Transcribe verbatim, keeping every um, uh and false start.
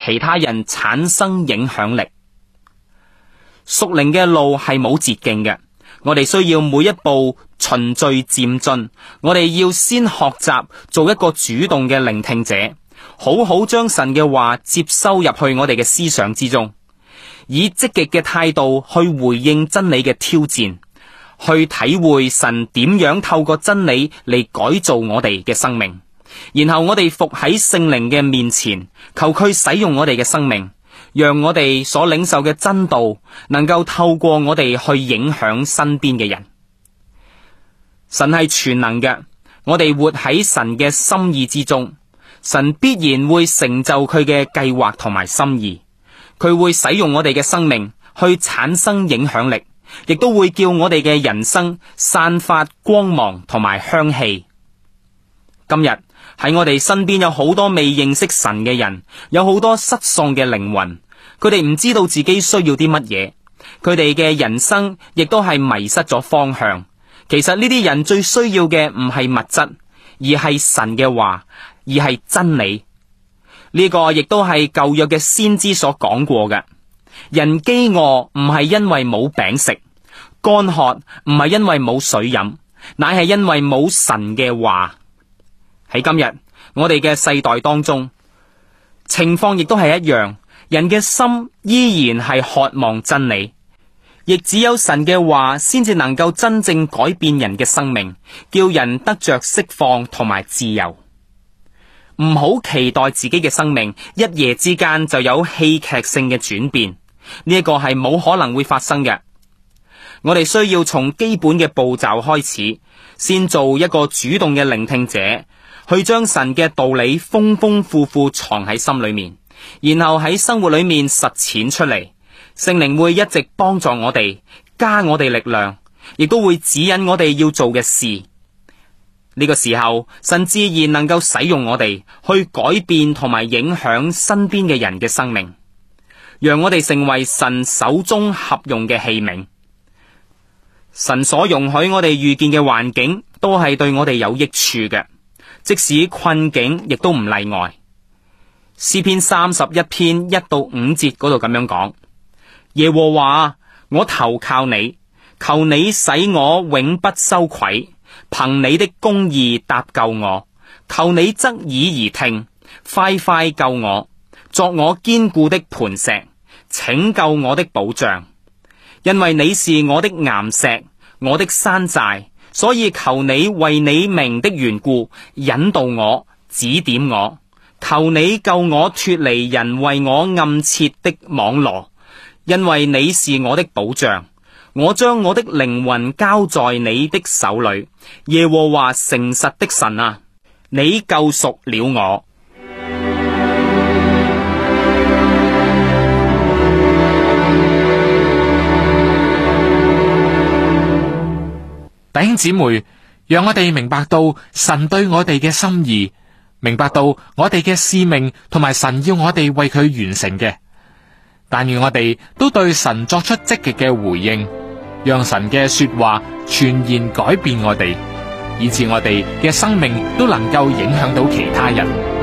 其他人產生影響力。屬靈嘅路係冇捷徑嘅，我哋需要每一步循序漸進，我哋要先學習做一個主動嘅聆聽者，好好將神嘅話接收入去我哋嘅思想之中，以積極嘅態度去回應真理嘅挑戰，去體會神點樣透過真理嚟改造我哋嘅生命，然後我哋伏喺聖靈嘅面前，求佢使用我哋嘅生命，讓我哋所領受嘅真道能夠透過我哋去影響身邊嘅人。神係全能嘅，我哋活喺神嘅心意之中，神必然會成就佢嘅計劃同埋心意，佢會使用我哋嘅生命去產生影響力，亦都會叫我哋嘅人生散發光芒同埋香氣。今日喺我哋身邊有好多未認識神嘅人，有好多失喪嘅靈魂，佢哋唔知道自己需要啲乜嘢，佢哋嘅人生亦都係迷失咗方向。其實呢啲人最需要嘅唔係物質，而係神嘅話，而係真理。呢個亦都係舊約嘅先知所講過嘅。人飢餓唔係因為冇餅食，乾渴唔係因為冇水飲，乃係因為冇神嘅話。喺今日我哋嘅世代當中，情況亦都係一樣，人嘅心依然係渴望真理，亦只有神嘅話先至能夠真正改變人嘅生命，叫人得着釋放同埋自由。唔好期待自己嘅生命一夜之間就有戲劇性嘅轉變，呢一個係冇可能會發生嘅。我哋需要從基本嘅步驟開始，先做一個主動嘅聆聽者，去將神嘅道理豐豐富富藏喺心裏面，然後喺生活裏面實踐出嚟。聖靈會一直幫助我哋，加我哋力量，亦都會指引我哋要做嘅事。呢個時候，神自然能夠使用我哋去改變同埋影響身邊嘅人嘅生命，讓我哋成為神手中合用嘅器皿。神所容許我哋遇見嘅環境都係對我哋有益處嘅，即使困境亦都唔例外。詩篇三十一篇一到五節嗰度咁樣講：耶和華，我投靠你，求你使我永不羞愧，憑你的公義搭救我，求你側耳而聽，快快救我，作我堅固的磐石，拯救我的保障。因為你是我的岩石，我的山寨，所以求你為你名的緣故引導我，指點我。求你救我脫離人為我暗設的網羅，因為你是我的保障。我將我的靈魂交在你的手裏，耶和華誠實的神啊，你救贖了我。 弟兄姊妹，讓我哋明白到神對我哋嘅心意，明白到我哋嘅使命同埋神要我哋為佢完成嘅。但願我哋都對神作出積極嘅回應，讓神嘅說話全然改變我哋，以致我哋嘅生命都能夠影響到其他人。